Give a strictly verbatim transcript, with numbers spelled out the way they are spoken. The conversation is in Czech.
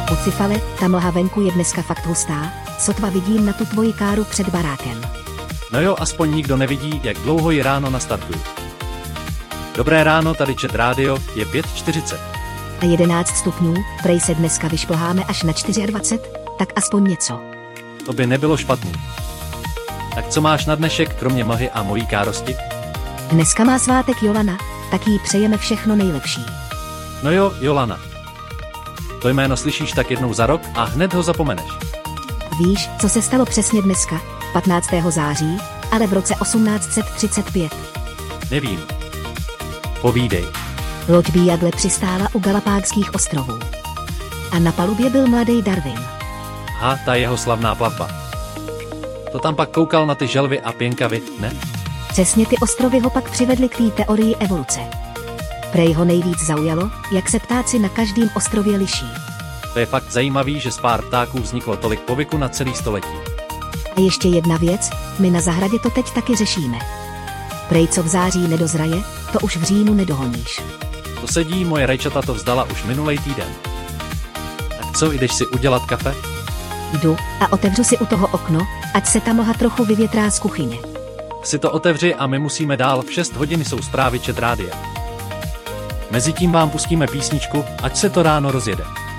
Ucifale, ta mlha venku je dneska fakt hustá, sotva vidím na tu tvoji káru před barákem. No jo, aspoň nikdo nevidí, jak dlouho ji ráno nastartuju. Dobré ráno, tady Chat Radio, je pět čtyřicet. A jedenáct stupňů, prej se dneska vyšplháme až na dvacet čtyři, tak aspoň něco. To by nebylo špatný. Tak co máš na dnešek, kromě mlhy a mojí károsti? Dneska má svátek Jolana, tak jí přejeme všechno nejlepší. No jo, Jolana. To jméno slyšíš tak jednou za rok a hned ho zapomeneš. Víš, co se stalo přesně dneska, patnáctého září, ale v roce osmnáct set třicet pět? Nevím. Povídej. Loď Beagle přistála u Galapágských ostrovů. A na palubě byl mladý Darwin. Ha, ta jeho slavná plavba. To tam pak koukal na ty želvy a pěnkavy, ne? Přesně ty ostrovy ho pak přivedly k té teorii evoluce. Prej ho nejvíc zaujalo, jak se ptáci na každém ostrově liší. To je fakt zajímavý, že z pár ptáků vzniklo tolik povyku na celý století. A ještě jedna věc, my na zahradě to teď taky řešíme. Prej co v září nedozraje, to už v říjnu nedohoníš. To sedí, moje rajčata to vzdala už minulej týden. Tak co, jdeš si udělat kafe? Jdu a otevřu si u toho okno, ať se ta mlha trochu vyvětrá z kuchyně. Si to otevři a my musíme dál, v šest hodin jsou zprávy Chat Rádia. Mezitím vám pustíme písničku, ať se to ráno rozjede.